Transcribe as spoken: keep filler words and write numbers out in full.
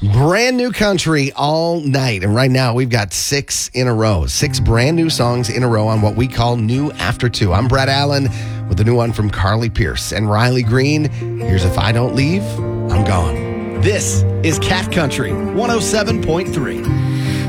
Brand new country all night. And right now, we've got six in a row. Six brand new songs in a row on what we call New After Two. I'm Brett Allen with a new one from Carly Pearce and Riley Green. Here's If I Don't Leave, I'm Gone. This is Cat Country one oh seven point three.